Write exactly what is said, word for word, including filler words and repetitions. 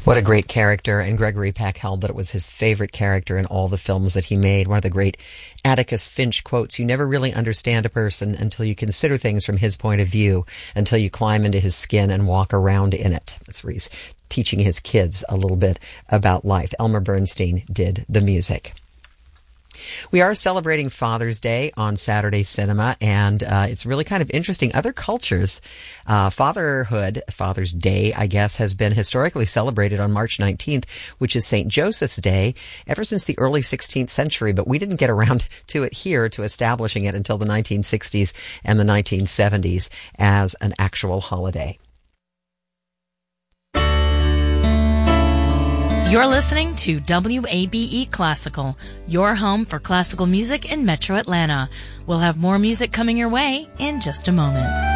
What a great character, and Gregory Peck held that it was his favorite character in all the films that he made. One of the great Atticus Finch quotes, "You never really understand a person until you consider things from his point of view, until you climb into his skin and walk around in it." That's where he's teaching his kids a little bit about life. Elmer Bernstein did the music. We are celebrating Father's Day on Saturday Cinema, and uh, it's really kind of interesting. Other cultures, uh, fatherhood, Father's Day, I guess, has been historically celebrated on March nineteenth, which is Saint Joseph's Day, ever since the early sixteenth century, but we didn't get around to it here, to establishing it until the nineteen sixties and the nineteen seventies as an actual holiday. You're listening to W A B E Classical, your home for classical music in Metro Atlanta. We'll have more music coming your way in just a moment.